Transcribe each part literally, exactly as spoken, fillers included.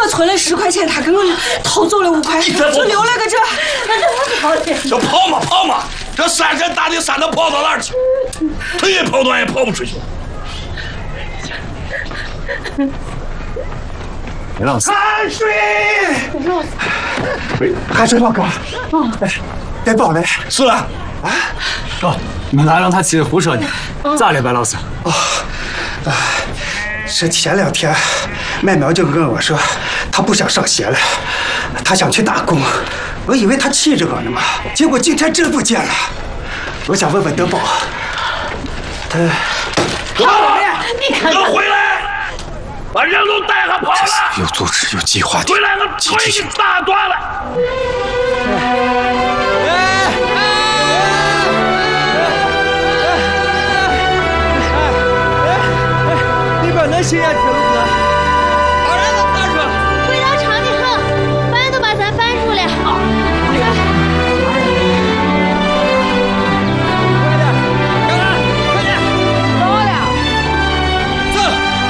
我存了十块钱，他给我偷走了五块，就留了个这。那这不跑的？ 就跑嘛跑嘛，这山山大的山，它跑到哪儿去？腿也跑断也跑不出去。 李老师， 汗水， 喂，汗水老哥，嗯，别跑了， 是了， 啊，哦，你们俩让他骑着胡车呢，咋了，白老师？ 哦，啊，是前两天，麦苗就跟我说，他不想上学了，他想去打工。我以为他气着我呢嘛，结果今天真不见了。我想问问德宝，他， 德宝，你看，我回来。把人都带上跑了！ 有组织、有计划的。 回来，我腿给打断了。 哎哎哎！你把那些也听着，把人都搬出来。 回到厂里后，把人都把咱搬出来。好， 快点，干啥？快点，到了。走。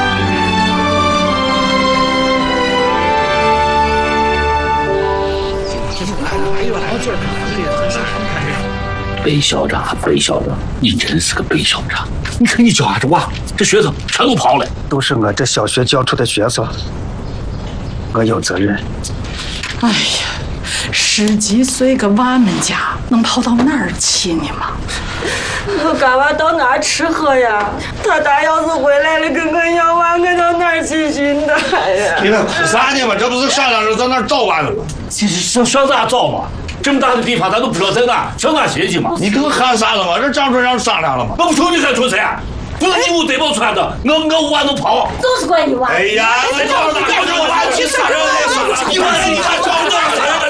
北校长，北校长，你真是个北校长！你看你教俺这娃，这学生全都跑了， 都是我这小学教出的学生，我有责任。 哎呀，十几岁个娃们家能跑到哪儿去呢嘛？ 我干娃到哪儿吃喝呀？他大要是回来了跟我要娃，我到哪儿去寻他呀？ 你那哭啥呢嘛？这不是商量着在那儿找完了吗？这是上上哪找嘛？这么大的地方，咱都不知道在哪，上哪学去嘛？你跟我喊啥了嘛？这张主任商量了嘛？我不求你还求谁啊？不是你屋对宝穿的，我我娃都跑。 就是怪你娃。 哎呀，我找哪我就娃去杀人了！你看你看找哪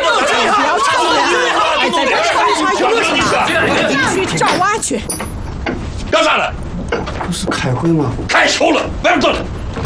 儿？去找娃去。 干啥了？ 不是开会吗？ 太熟了，外面坐着。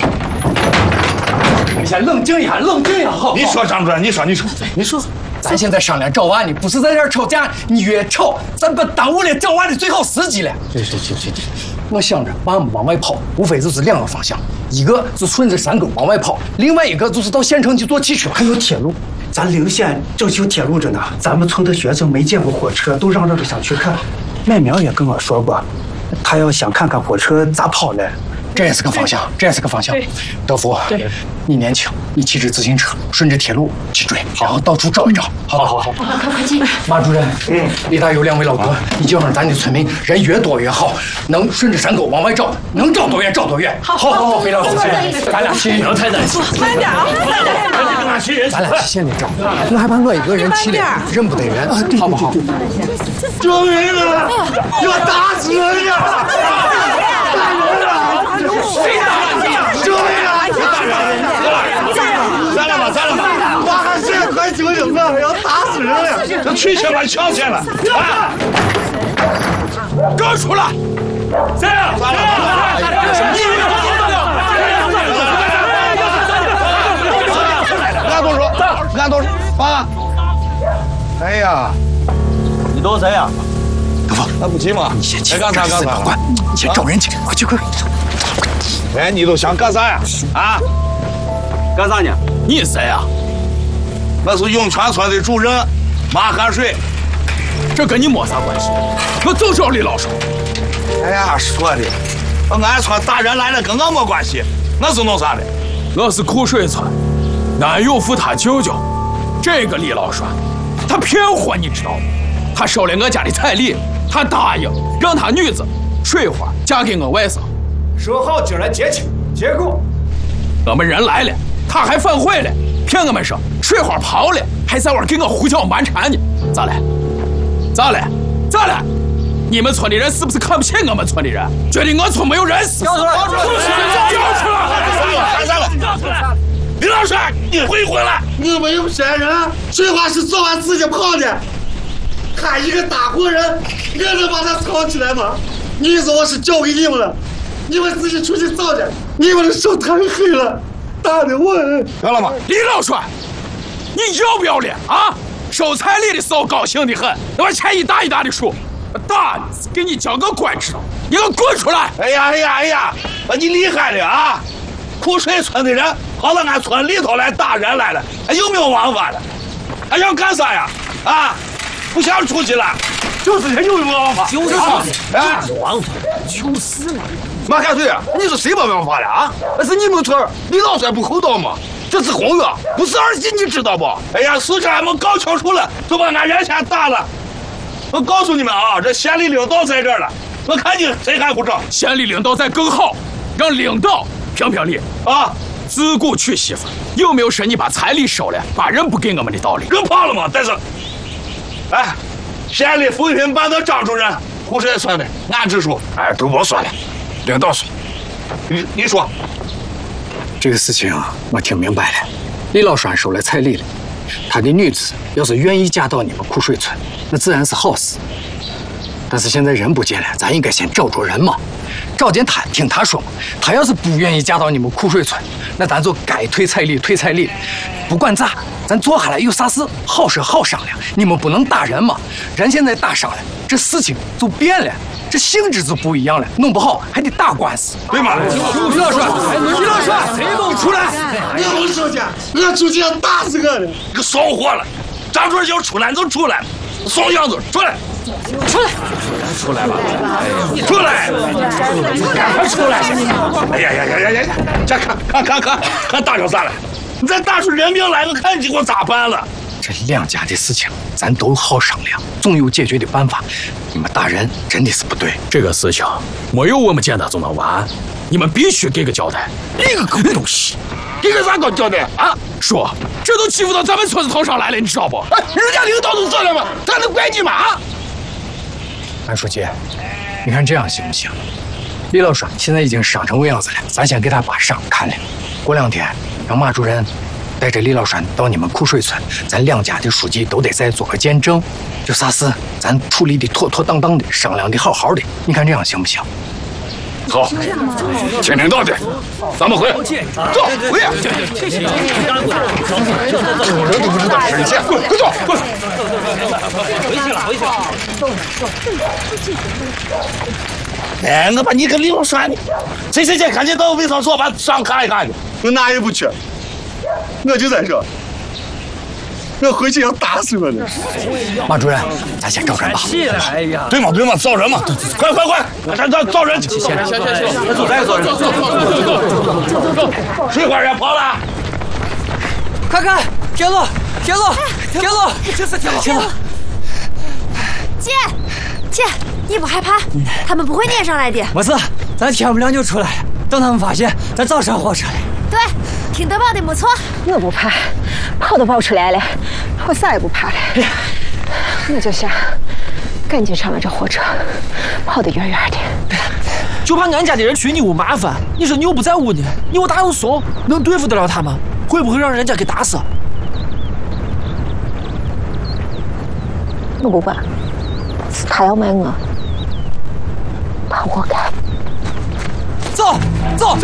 你先冷静一下，冷静一下，好不好？ 你说张主任，你说，你说， 你说。咱现在商量找娃呢，不是在这儿吵架，你越吵，咱不耽误了找娃的最好时机了。 对对对对对， 我想着娃们往外跑，无非就是两个方向，一个是顺着山沟往外跑，另外一个就是到县城去坐汽车。 还有铁路，咱陵县正修铁路着呢，咱们村的学生没见过火车，都嚷嚷着想去看。麦苗也跟我说过，他要想看看火车咋跑的。 这也是个方向，这也是个方向。德福，你年轻，你骑着自行车顺着铁路去追，然后到处找一找。好好好， 快快快去！ 马主任，嗯，李大有两位老哥，你就让咱的村民人越多越好，能顺着山沟往外找，能找多远找多远。好，好，好，非常好，咱俩去，不要太担心， 慢点啊，慢点。 咱俩去县里找，我还怕我一个人去了认不得人，好不好？ 救命啊！要打死人呀！打人了！谁打你呀？救命啊！你打人！散了吧，散了吧！我还是快救救我！要打死人了！这吹枪把你抢先了！啊！给我出来！谁呀？散了！俺多少？俺多少？啊！哎呀，你都谁呀？ 德福， 那不急吗？ 你先去， 干啥干啥？ 快，你先找人去，快去快！ 哎，你都想干啥呀？啊？ 干啥呢？ 你谁呀？我是永泉村的主任马汉水。 这跟你没啥关系，我就找李老师。 哎呀，说的，俺村大人来了，跟我没关系。我是弄啥的？ 我是苦水村俺有福他舅舅，这个李老栓，他骗货，你知道吗？他收了我家的彩礼，他答应让他女子水花嫁给我外甥，说好今儿来结亲，结果我们人来了，他还反悔了，骗我们说水花跑了，还在玩给我胡搅蛮缠呢。咋了？咋了？咋了？你们村的人是不是看不起我们村的人？觉得我村没有人死？交出来！交出来！交出来！ 干啥了？交出来！李老师，你回回来！ 我没有骗人，水花是昨晚自己跑的。他一个打工人，我能把他藏起来吗？你说我是交给你们了，你们自己出去找去。你们的手太黑了，打的我。 行了吗？ 李老栓，你要不要脸啊？收彩礼的时候高兴的很，那把钱一沓一沓的数，打你，给你教个官知道，你给我滚出来！ 哎呀哎呀哎呀，把你厉害了啊！苦水村的人好跑到俺村里头来打人来了，还有没有王法了？还想干啥呀？啊，不想出去了？就是他有没有王法？ 就是啊！哎， 王法，求死了！ 马开水，你是谁没王法了啊？那是你们村李老帅不厚道吗？这是红月，不是儿戏，你知道不？哎呀，事情还没搞清楚了，就把俺原先打了。我告诉你们啊，这县里领导在这儿了，我看你谁还不着？ 县里领导在更好，让领导评评理啊！ 自古娶媳妇，有没有说你把彩礼收了，把人不给我们的道理？ 人跑了吗？但是，哎，县里扶贫办的张主任、胡谁说的？俺直属，哎，都我说了，领导说，你你说。 这个事情我听明白了，李老栓收了彩礼了，他的女子要是愿意嫁到你们枯水村，那自然是好事。但是现在人不见了，咱应该先找着人嘛，找见他，听他说嘛。他要是不愿意嫁到你们枯水村，那咱就该退彩礼退彩礼。不管咋，咱坐下来有啥事好说好商量。你们不能打人嘛，人现在打伤了，这事情就变了。这性质就不一样了，弄不好还得打官司， 对吗？ 李老栓，李老栓，谁都出来！ 你不出去，我出去要打死我了！你骚货了！张主任要出来就出来，怂样子出来， 出来， 出来吧！出来，赶快出来！哎呀呀呀呀呀！这看看看看看打成啥了？你再打出人命来，我看你给我咋办了？ 这两家的事情，咱都好商量，总有解决的办法。你们打人真的是不对。 这个事情没有我们见他就能完，你们必须给个交代。 你个狗东西，给个啥个交代啊？ 说这都欺负到咱们村子头上来了，你知道不？ 哎，人家领导都说了嘛，他能怪你吗？啊！ 安书记，你看这样行不行？李老栓现在已经伤成这样子了，咱先给他把伤看了，过两天让马主任带着李老栓到你们枯水村，咱两家的书记都得再做个见证。有啥事咱处理的妥妥当当的，商量的好好的。你看这样行不行？ 好，听领导的，咱们回，走，回。人都不知道省钱，滚，快走，滚。 回去了，回去了。 哎，我把你跟李老栓的，谁谁谁赶紧到卫生所把伤看一看去。我哪也不去，我就在这。我回去要打死我了。 马主任，咱先找人吧。 哎呀， 对嘛对嘛，找人嘛，快快快，咱咱找人去。 行行行行， 走来找人，走走走走走走，水花人跑了。 看看，铁路，铁路，铁路，就是铁路，铁路。 姐，姐，你不害怕？他们不会撵上来的。 没事，咱天不亮就出来，等他们发现，咱早上火车了。 对，听得报的没错。 我不怕，跑都跑出来了，我啥也不怕了。我就想赶紧上了这火车，跑得远远的。 就怕俺家的人去你屋麻烦。你说你又不在屋呢，你有大有怂，能对付得了他吗？会不会让人家给打死？ 我不管，是他要卖我，他活该。 走走走。